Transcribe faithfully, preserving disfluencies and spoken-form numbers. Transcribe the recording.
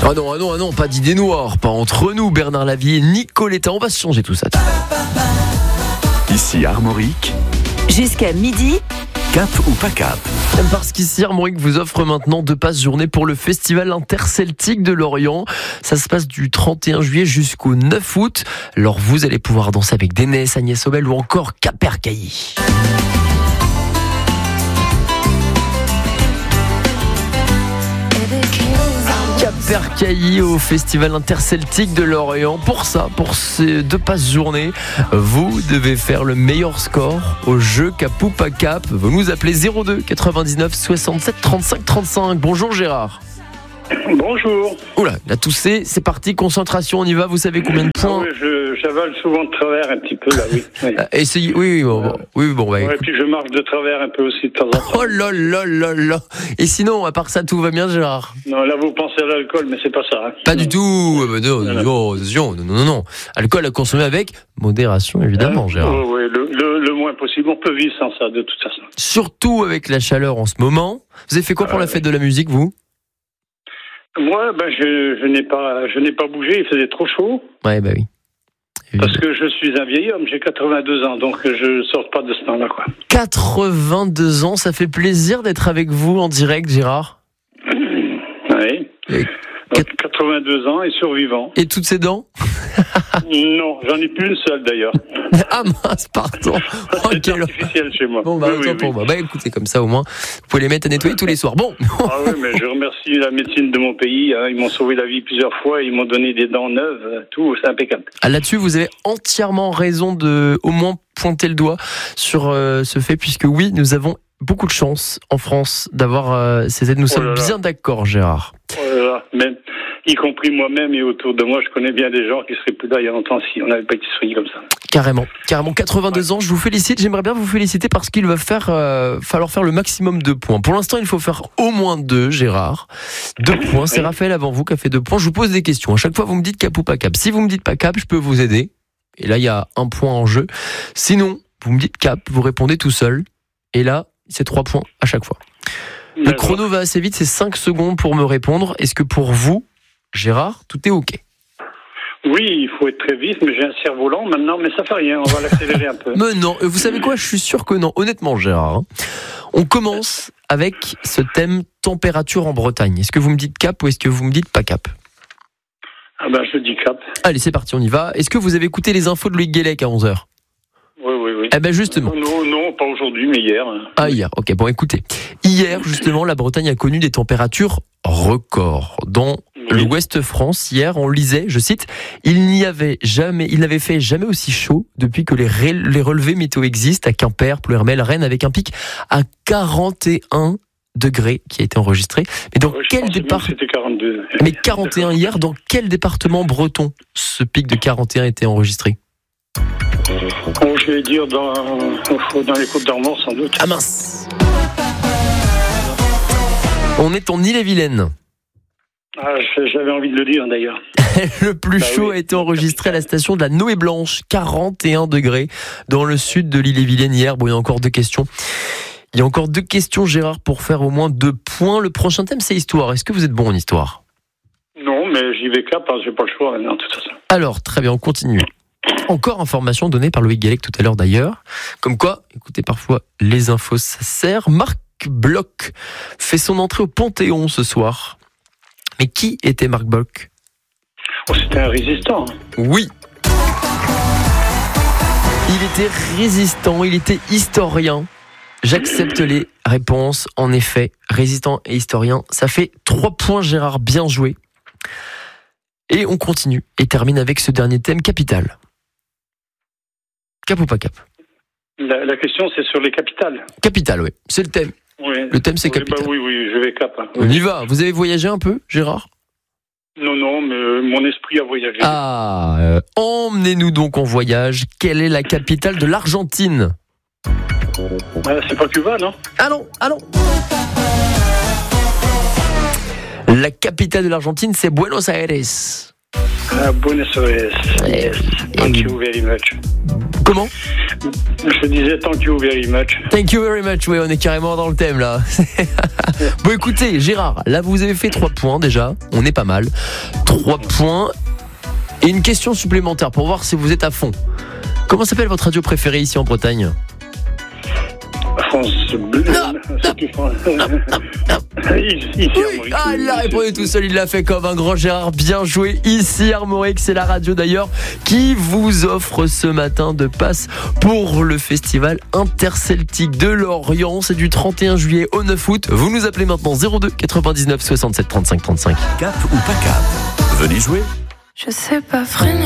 Ah non, ah non, ah non, pas d'idée noire, pas entre nous, Bernard Lavilliers, Nicoletta, on va se changer tout ça. Ici Armorique. Jusqu'à midi. Cap ou pas cap? Parce qu'ici Armorique vous offre maintenant deux passes journée pour le festival interceltique de Lorient. Ça se passe du trente et un juillet jusqu'au neuf août. Alors vous allez pouvoir danser avec Dénès, Agnès Obel ou encore Capercaillis. Capercaillis au festival interceltique de Lorient. Pour ça, pour ces deux passes journée, vous devez faire le meilleur score au jeu Cap ou pas cap. Vous nous appelez zéro deux quatre-vingt-dix-neuf soixante-sept trente-cinq trente-cinq. Bonjour Gérard. Bonjour. Oula, la toussée, c'est parti, concentration, on y va. Vous savez combien de points? Ah oui, je, j'avale souvent de travers un petit peu là, oui. oui. Euh, Essayez, oui, oui, bon, bon, oui, bon, bah, ouais, puis je marche de travers un peu aussi de temps en temps. Oh là là là là. Et sinon, à part ça, tout va bien, Gérard? Non, là vous pensez à l'alcool, mais c'est pas ça. Hein. Pas du tout. Euh, non, non, non, non, non, non, non. Alcool à consommer avec modération, évidemment, Hein? Gérard. Oui, oui, le, le, le moins possible. On peut vivre sans ça, de toute façon. Surtout avec la chaleur en ce moment. Vous avez fait quoi pour la fête de la musique, vous? Moi, ben, je, je n'ai pas, je n'ai pas bougé. Il faisait trop chaud. Ouais, bah oui. Parce que je suis un vieil homme. J'ai quatre-vingt-deux ans, donc je sors pas de ce temps-là, quoi. quatre-vingt-deux ans, ça fait plaisir d'être avec vous en direct, Gérard. Oui. Et, quatre-vingt-deux ans et survivant. et toutes ces dents? Non, j'en ai plus une seule d'ailleurs. Ah mince, pardon. Oh, C'est quel... artificiel chez moi. Bon, bah, Oui, autant oui, pour oui. moi. Bah, écoutez, comme ça, au moins, vous pouvez les mettre à nettoyer tous les soirs. Bon. Ah oui, mais je remercie la médecine de mon pays. Hein. Ils m'ont sauvé la vie plusieurs fois. Ils m'ont donné des dents neuves. Tout, c'est impeccable. Ah, là-dessus, vous avez entièrement raison de, au moins, pointer le doigt sur euh, ce fait, puisque oui, nous avons beaucoup de chance en France d'avoir euh, ces aides. Nous Oh sommes là là. bien d'accord, Gérard. Voilà. Même, y compris moi-même et autour de moi, je connais bien des gens qui seraient plus là il y a longtemps si on n'avait pas été soignés comme ça. Carrément, carrément. quatre-vingt-deux ans, je vous félicite. J'aimerais bien vous féliciter parce qu'il va faire, euh, falloir faire le maximum de points. Pour l'instant, il faut faire au moins deux, Gérard. Deux points. C'est Oui. Raphaël avant vous qui a fait deux points. Je vous pose des questions. À chaque fois, vous me dites cap ou pas cap. Si vous me dites pas cap, je peux vous aider. Et là, il y a un point en jeu. Sinon, vous me dites cap, vous répondez tout seul. Et là, c'est trois points à chaque fois. Le D'accord. chrono va assez vite, c'est cinq secondes pour me répondre. Est-ce que pour vous, Gérard, tout est OK? Oui, il faut être très vif, mais j'ai un cerf-volant maintenant, mais ça fait rien, on va l'accélérer un peu. Mais non, vous savez quoi? Je suis sûr que non. Honnêtement, Gérard. hein. On commence avec ce thème température en Bretagne. Est-ce que vous me dites cap ou est-ce que vous me dites pas cap? Ah ben, je dis cap. Allez, c'est parti, on y va. Est-ce que vous avez écouté les infos de Loïc Guélec à onze heures? Oui, oui, oui. Eh ben justement. Non, non, pas aujourd'hui, mais hier. Ah, hier. Ok, bon, écoutez. Hier, justement, la Bretagne a connu des températures records. Dans Oui. l'Ouest France, hier, on lisait, je cite, il n'y avait jamais, il n'avait fait jamais aussi chaud depuis que les, ré- les relevés météo existent à Quimper, Plouermel, Rennes, avec un pic à quarante et un degrés qui a été enregistré. Mais dans Ouais, je quel pensais même départ que c'était quarante-deux. Mais quarante et un hier, dans quel département breton ce pic de quarante et un a été enregistré? Oh, je vais dire dans, dans les Côtes d'Armor, sans doute. Ah mince! On est en Ille-et-Vilaine. Ah, j'avais envie de le dire d'ailleurs. Le plus Bah chaud oui. a été enregistré à la station de la Noé Blanche, quarante et un degrés dans le sud de l'Ille-et-Vilaine hier. Bon, il y a encore deux questions. Il y a encore deux questions, Gérard, pour faire au moins deux points. Le prochain thème, c'est histoire. Est-ce que vous êtes bon en histoire? Non, mais j'y vais cap parce que j'ai pas le choix maintenant, de toute façon. Alors, très bien, on continue. Encore information donnée par Loïc Guélec tout à l'heure d'ailleurs. Comme quoi, écoutez, parfois, les infos, ça sert. Marc Bloch fait son entrée au Panthéon ce soir. Mais qui était Marc Bloch? Oh, c'était un résistant. Oui. Il était résistant, il était historien. J'accepte les réponses. En effet, résistant et historien, ça fait trois points, Gérard, bien joué. Et on continue et termine avec ce dernier thème, capitale. Cap ou pas cap? La, la question, c'est sur les capitales. Capitale, oui. C'est le thème. Oui. Le thème, c'est oui, capitale. bah oui, oui, je vais cap. Hein. On y va. Vous avez voyagé un peu, Gérard? Non, non, mais euh, mon esprit a voyagé. Ah, euh, emmenez-nous donc en voyage. Quelle est la capitale de l'Argentine? Ah, c'est pas Cuba, non? Allons, allons. La capitale de l'Argentine, c'est Buenos Aires. Ah, Buenos Aires. Yes. Thank Et- you very much. Comment? Je disais thank you very much. Thank you very much. Oui, on est carrément dans le thème là. Bon, écoutez, Gérard, là vous avez fait trois points déjà. On est pas mal. trois points. Et une question supplémentaire pour voir si vous êtes à fond. Comment s'appelle votre radio préférée ici en Bretagne? France Bleu. C'est plus France. Ici, Oui, Armorique. ah, il l'a répondu tout seul, il l'a fait comme un grand Gérard, bien joué. Ici Armorique, c'est la radio d'ailleurs qui vous offre ce matin de passe pour le festival interceltique de Lorient. C'est du trente et un juillet au neuf août. Vous nous appelez maintenant zéro deux quatre-vingt-dix-neuf soixante-sept trente-cinq trente-cinq. Cap ou pas cap? Venez jouer. Je sais pas freiner.